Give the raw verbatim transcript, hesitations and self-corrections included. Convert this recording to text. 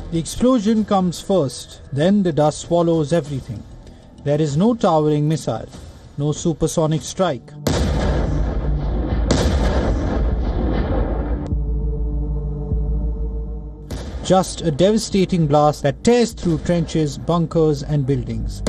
The explosion comes first, then the dust swallows everything. There is no towering missile, no supersonic strike. Just a devastating blast that tears through trenches, bunkers and buildings.